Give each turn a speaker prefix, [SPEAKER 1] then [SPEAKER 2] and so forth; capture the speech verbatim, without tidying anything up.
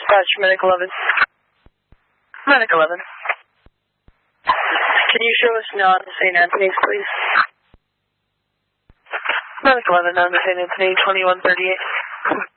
[SPEAKER 1] Roger, Medic eleven. Medic eleven. Can you show us on Saint Anthony's, please? Medic eleven on Saint Anthony, twenty-one thirty-eight.